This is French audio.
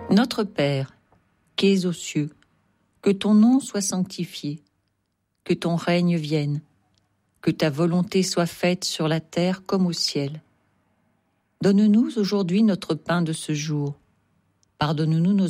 Notre Père, qui es aux cieux, que ton nom soit sanctifié, que ton règne vienne, que ta volonté soit faite sur la terre comme au ciel. Donne-nous aujourd'hui notre pain de ce jour. Pardonne-nous nos